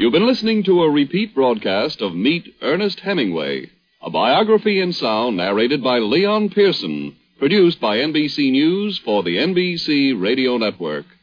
You've been listening to a repeat broadcast of Meet Ernest Hemingway, a biography in sound narrated by Leon Pearson, produced by NBC News for the NBC Radio Network.